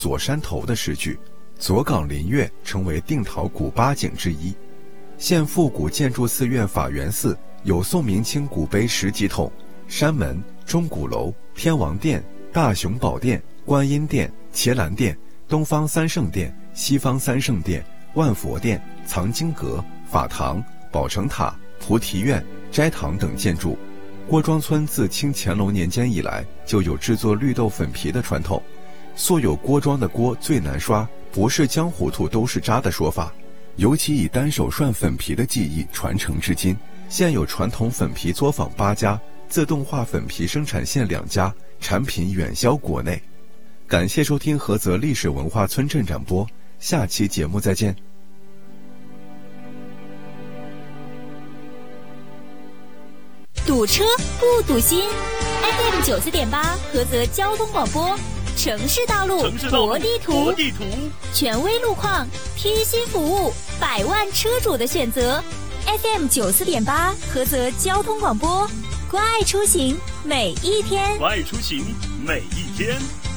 左山头的诗句，左岗林月成为定陶古八景之一。现复古建筑寺院法源寺有宋明清古碑10几统，山门、钟鼓楼、天王殿、大雄宝殿、观音殿、伽蓝殿、东方三圣殿、西方三圣殿、万佛殿、藏经阁、法堂、宝成塔、菩提院、斋堂等建筑。郭庄村自清乾隆年间以来就有制作绿豆粉皮的传统，素有郭庄的锅最难刷，不是浆糊涂都是渣的说法，尤其以单手涮粉皮的技艺传承至今。现有传统粉皮作坊8家，自动化粉皮生产线2家，产品远销国内。感谢收听菏泽历史文化村镇展播，下期节目再见。 堵车不堵心 ，FM 94.8菏泽交通广播，城市道路博地图，权威路况，贴心服务，百万车主的选择。FM 94.8菏泽交通广播，关爱出行每一天， 关爱出行每一天。